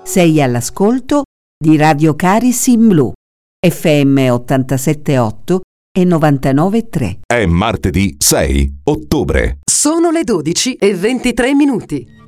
Sei all'ascolto di Radio Caris in Blu, FM 87.8 e 99.3. È martedì 6 ottobre. Sono le 12:23.